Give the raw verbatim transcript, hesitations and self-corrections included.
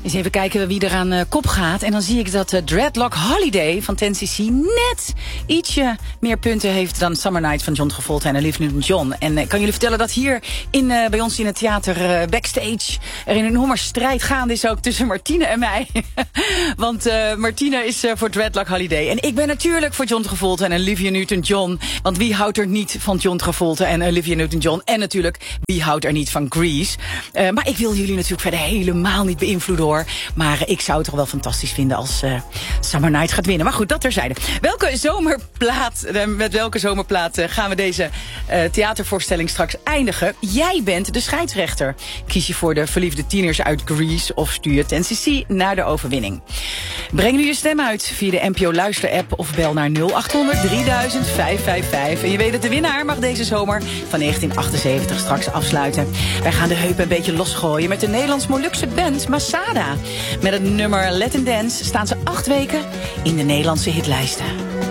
Eens even kijken wie er aan uh, kop gaat. En dan zie ik dat uh, Dreadlock Holiday van ten cc net ietsje meer punten heeft dan Summer Night van John Travolta en Olivia Newton-John. En ik uh, kan jullie vertellen dat hier in, uh, bij ons in het theater uh, backstage er een enorme strijd gaande is ook tussen Martine en mij. Want uh, Martine is uh, voor Dreadlock Holiday. En ik ben natuurlijk voor John Travolta en Olivia Newton-John. Want wie houdt er niet van John Travolta en Olivia Newton-John? En natuurlijk, wie houdt er niet van Grease? Uh, maar ik wil jullie natuurlijk verder helemaal niet beïnvloeden hoor. Maar uh, ik zou het toch wel fantastisch vinden als uh, Summer Night gaat winnen. Maar goed, dat terzijde. Welke zomerplaat, uh, met welke zomerplaat uh, gaan we deze uh, theatervoorstelling straks eindigen? Jij bent de scheidsrechter. Kies je voor de verliefde tieners uit Grease of stuur je ten cc naar de overwinning? Breng nu je stem uit via de N P O Luister-app of bel naar nul acht honderd drieduizend vijfhonderdvijfenvijftig. En je weet het, de winnaar mag deze zomer van negentien achtenzeventig straks afsluiten. Wij gaan de heupen een beetje losgooien met de Nederlands-Molukse band Masada. Met het nummer Let 'Em Dance staan ze acht weken in de Nederlandse hitlijsten.